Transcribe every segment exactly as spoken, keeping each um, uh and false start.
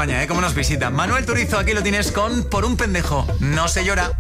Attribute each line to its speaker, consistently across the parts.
Speaker 1: España, ¿eh? Cómo nos visitan. Manuel Turizo, aquí lo tienes con Por un pendejo, no se llora.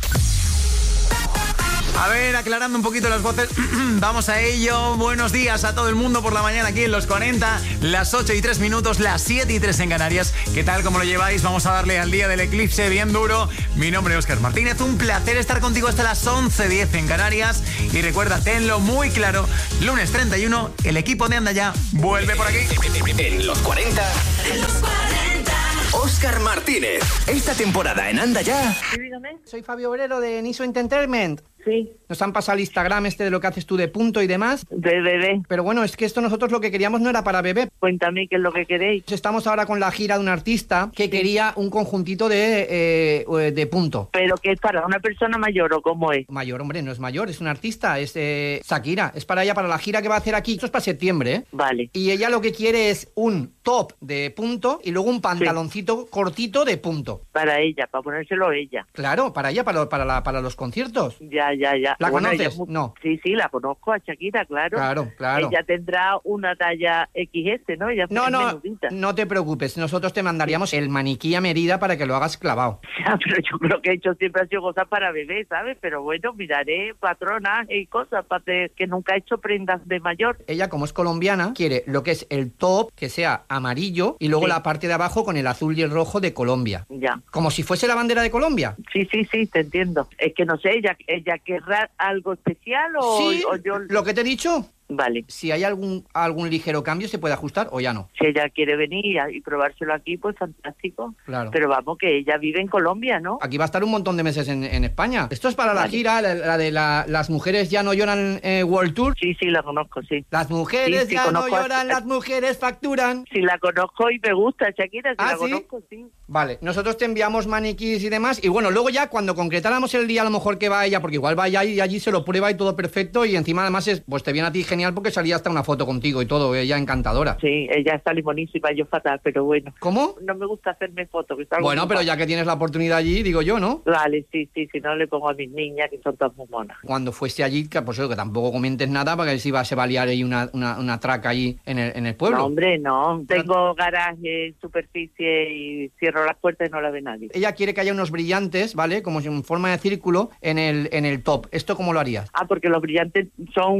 Speaker 1: A ver, aclarando un poquito las voces, vamos a ello. Buenos días a todo el mundo por la mañana aquí en Los cuarenta, las ocho y tres minutos, las siete y tres en Canarias. ¿Qué tal? ¿Cómo lo lleváis? Vamos a darle al día del eclipse bien duro. Mi nombre es Óscar Martínez, un placer estar contigo hasta las once diez en Canarias. Y recuerda, tenlo muy claro, lunes treinta y uno, el equipo de Anda Ya vuelve por aquí.
Speaker 2: En Los cuarenta, en Los cuarenta, Óscar Martínez. Esta temporada en Anda Ya.
Speaker 3: Sí, dígame.
Speaker 4: Soy Fabio Obrero de Niso Entertainment.
Speaker 3: Sí.
Speaker 4: Nos han pasado el Instagram este de lo que haces tú de punto y demás.
Speaker 3: De bebé.
Speaker 4: Pero bueno, es que esto nosotros lo que queríamos no era para bebé.
Speaker 3: Cuéntame qué es lo que queréis.
Speaker 4: Estamos ahora con la gira de un artista que quería un conjuntito de, eh, de punto.
Speaker 3: ¿Pero qué es para una persona mayor o cómo es?
Speaker 4: Mayor, hombre, no es mayor, es un artista, es eh, Shakira. Es para ella, para la gira que va a hacer aquí. Esto es para septiembre, ¿eh?
Speaker 3: Vale.
Speaker 4: Y ella lo que quiere es un top de punto y luego un pantaloncito sí. cortito de punto.
Speaker 3: Para ella, para ponérselo ella.
Speaker 4: Claro, para ella, para, para, la, para los conciertos.
Speaker 3: Ya, ya, ya.
Speaker 4: ¿La
Speaker 3: bueno,
Speaker 4: conoces?
Speaker 3: Ella,
Speaker 4: no.
Speaker 3: Sí, sí, la conozco a Shakira, claro.
Speaker 4: Claro, claro.
Speaker 3: Ella tendrá una talla equis ese, ¿no? Ella
Speaker 4: no, no,
Speaker 3: menudita.
Speaker 4: no te preocupes. Nosotros te mandaríamos el maniquí a medida para que lo hagas clavado.
Speaker 3: Ya, pero yo creo que he hecho siempre ha sido cosas para bebé, ¿sabes? Pero bueno, miraré patronaje y cosas para que nunca he hecho prendas de mayor.
Speaker 4: Ella, como es colombiana, quiere lo que es el top que sea amarillo y luego sí. la parte de abajo con el azul y el rojo de Colombia.
Speaker 3: Ya.
Speaker 4: Como si fuese la bandera de Colombia.
Speaker 3: Sí, sí, sí, te entiendo. Es que no sé, ella, ella querrá algo especial o,
Speaker 4: sí,
Speaker 3: o yo...
Speaker 4: lo que te he dicho.
Speaker 3: Vale.
Speaker 4: Si hay algún algún ligero cambio, ¿se puede ajustar o ya no?
Speaker 3: Si ella quiere venir y probárselo aquí, pues fantástico.
Speaker 4: Claro.
Speaker 3: Pero vamos, que ella vive en Colombia, ¿no?
Speaker 4: Aquí va a estar un montón de meses en, en España. Esto es para vale. la gira, la, la de la, Las mujeres ya no lloran eh, World Tour.
Speaker 3: Sí, sí, la conozco, sí.
Speaker 4: Las mujeres sí, sí, ya no lloran,
Speaker 3: a...
Speaker 4: las mujeres facturan.
Speaker 3: Sí, la conozco y me gusta, Shakira, sí
Speaker 4: ¿Ah,
Speaker 3: la
Speaker 4: ¿sí?
Speaker 3: conozco, sí.
Speaker 4: Vale, nosotros te enviamos maniquís y demás. Y bueno, luego ya cuando concretáramos el día a lo mejor que va ella, porque igual va allá y allí se lo prueba y todo perfecto. Y encima además es, pues te viene a ti genial porque salía hasta una foto contigo y todo, ella encantadora.
Speaker 3: Sí, ella está limonísima, yo fatal, pero bueno.
Speaker 4: ¿Cómo?
Speaker 3: No me gusta hacerme fotos.
Speaker 4: Bueno, pero ya que tienes la oportunidad allí, digo yo, ¿no?
Speaker 3: Vale, sí, sí, si no le pongo a mis niñas que son todas muy monas.
Speaker 4: Cuando fuese allí, que pues eso, que tampoco comentes nada, porque si va, se va a liar ahí una, una, una traca ahí en el, en el pueblo.
Speaker 3: No, hombre, no. Tengo garaje, superficie y cierro las puertas y no la ve nadie.
Speaker 4: Ella quiere que haya unos brillantes, ¿vale? Como si en forma de círculo en el, en el top. ¿Esto cómo lo harías?
Speaker 3: Ah, porque los brillantes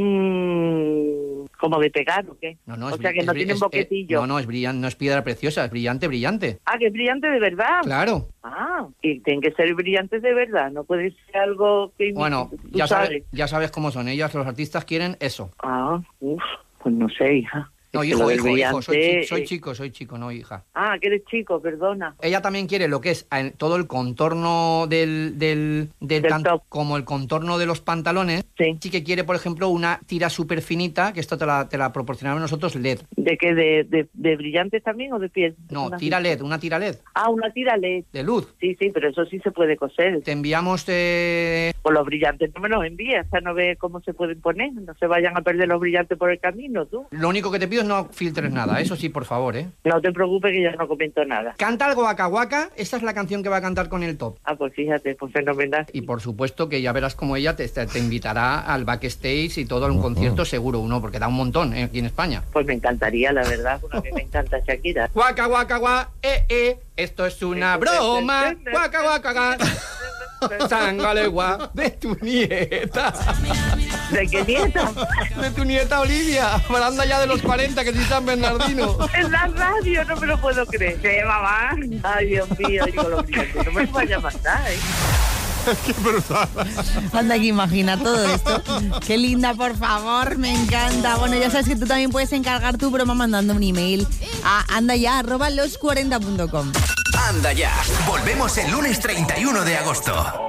Speaker 3: son como de pegar, ¿o qué?
Speaker 4: No, no,
Speaker 3: o
Speaker 4: es,
Speaker 3: sea, que
Speaker 4: es,
Speaker 3: no tienen
Speaker 4: es,
Speaker 3: boquetillo.
Speaker 4: No, no, es brillante, no es piedra preciosa, es brillante, brillante.
Speaker 3: Ah, que es brillante de verdad.
Speaker 4: Claro.
Speaker 3: Ah, y tienen que ser brillantes de verdad, no puede ser algo que...
Speaker 4: Bueno, ya sabes, sabes, ya sabes cómo son ellas, los artistas quieren eso.
Speaker 3: Ah, uff, pues no sé, hija.
Speaker 4: No,
Speaker 3: es
Speaker 4: hijo, hijo,
Speaker 3: brillante...
Speaker 4: hijo, soy, chi soy chico, soy chico, no hija.
Speaker 3: Ah, que eres chico, perdona.
Speaker 4: Ella también quiere lo que es todo el contorno del... del, del,
Speaker 3: del
Speaker 4: tan,
Speaker 3: top.
Speaker 4: Como el contorno de los pantalones.
Speaker 3: Sí.
Speaker 4: Sí que quiere, por ejemplo, una tira súper finita, que esto te la, te la proporcionamos nosotros, L E D.
Speaker 3: ¿De qué? ¿De, de, de brillantes también o de piel?
Speaker 4: No,
Speaker 3: una
Speaker 4: tira L E D, una tira L E D.
Speaker 3: Ah, una tira L E D.
Speaker 4: De luz.
Speaker 3: Sí, sí, pero eso sí se puede coser.
Speaker 4: Te enviamos... Eh...
Speaker 3: Pues los brillantes no me los envías, hasta no ve cómo se pueden poner, no se vayan a perder los brillantes por el camino, tú.
Speaker 4: Lo único que te pido es no filtres nada, eso sí, por favor, ¿eh?
Speaker 3: No te preocupes que ya no comento nada.
Speaker 4: Canta algo Waka Waka, esta es la canción que va a cantar con el top.
Speaker 3: Ah, pues fíjate, pues fenomenal.
Speaker 4: Y por supuesto que ya verás como ella te, te, te invitará al backstage y todo a un uh-huh. concierto seguro, uno, porque da un montón ¿eh? aquí en España.
Speaker 3: Pues me encantaría, la verdad, porque a mí me encanta Shakira.
Speaker 4: Waka Waka Waka, eh, eh, esto es una broma. Waka Waka Waka. Sangalegua de tu nieta.
Speaker 3: ¿De qué nieta?
Speaker 4: De tu nieta Olivia, baranda ya de los cuarenta, que sí San Bernardino.
Speaker 3: En la radio, no me lo puedo creer. ¿Qué, mamá? Ay, Dios mío, digo los brillantes, no me vaya a matar, ¿eh?
Speaker 5: ¡Qué brutal!
Speaker 6: Anda, que imagina todo esto. Qué linda, por favor, me encanta. Bueno, ya sabes que tú también puedes encargar tu broma mandando un email a andaya arroba los cuarenta punto com.
Speaker 2: Anda ya, volvemos el lunes treinta y uno de agosto.